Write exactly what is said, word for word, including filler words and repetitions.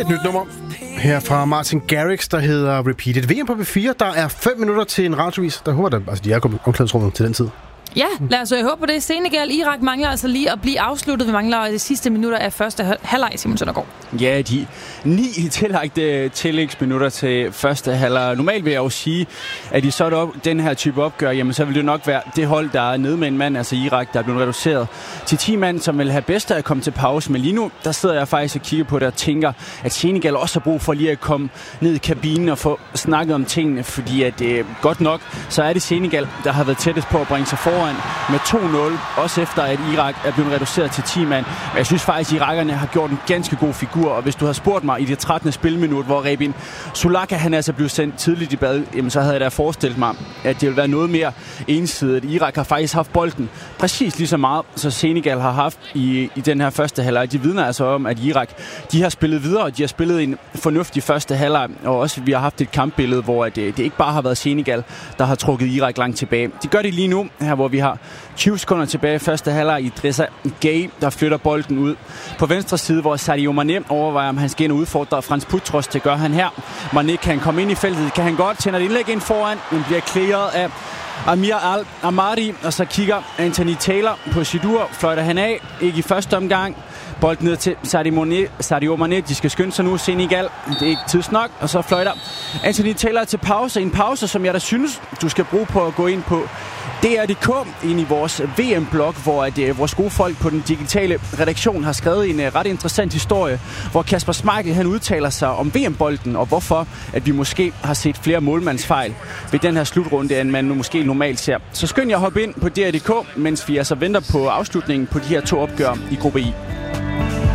et nyt nummer her fra Martin Garrix, der hedder Repeated. V M på B fire, der er fem minutter til en radiovis. Der håber der, altså de er kommet omklædningsrummet til den tid. Ja, lad os jeg håber på det. Senegal, Irak mangler altså lige at blive afsluttet. Vi mangler de sidste minutter af første halvleg, Simon Søndergaard. Ja, de ni tillagte tillægsminutter til første halvleg. Normalt vil jeg jo sige, at i sådan op, den her type opgør, jamen så vil det nok være det hold, der er nede med en mand, altså Irak, der er blevet reduceret til ti mand, som vil have bedst af at komme til pause. Men lige nu, der sidder jeg faktisk og kigger på det og tænker, at Senegal også har brug for lige at komme ned i kabinen og få snakket om tingene, fordi at øh, godt nok, så er det Senegal, der har været tættest på at bringe sig foran med to nul, også efter at Irak er blevet reduceret til ti mand. Men jeg synes faktisk, at irakerne har gjort en ganske god figur, og hvis du har spurgt mig i det trettende spilminut, hvor Rebin Sulaka han altså blev sendt tidligt i bad, jamen så havde jeg da forestillet mig, at det ville være noget mere ensidigt. Irak har faktisk haft bolden præcis lige så meget, så Senegal har haft i, i den her første halvleg. De vidner altså om, at Irak de har spillet videre, og de har spillet en fornuftig første halvleg, og også vi har haft et kampbillede, hvor det, det ikke bare har været Senegal, der har trukket Irak langt tilbage. De gør det lige nu, her hvor vi har tyve sekunder tilbage i første halvleg. Idrissa Gueye, der flytter bolden ud på venstre side, hvor Sadio Mané overvejer, om han skal ind og udfordre Frans Putros. Det gør han her. Mané kan komme ind i feltet, kan han godt, tænder et indlæg ind foran, men bliver clearet af Amir Al-Amadi, og så kigger Anthony Taylor på Sidur, fløjter han af, ikke i første omgang. Bolden ned til Sadio Mané. Sadio Mané, de skal skynde sig nu. Senegal, det er ikke tids nok. Og så fløjter Anthony Taylor til pause. En pause, som jeg da synes, du skal bruge på at gå ind på D R punktum d k ind i vores V M-blog, hvor at, uh, vores gode folk på den digitale redaktion har skrevet en uh, ret interessant historie, hvor Kasper Schmeichel han udtaler sig om V M-bolden, og hvorfor at vi måske har set flere målmandsfejl ved den her slutrunde, end man nu måske normalt ser. Så skynd jer at hoppe ind på D R punktum d k, mens vi altså venter på afslutningen på de her to opgør i gruppe I.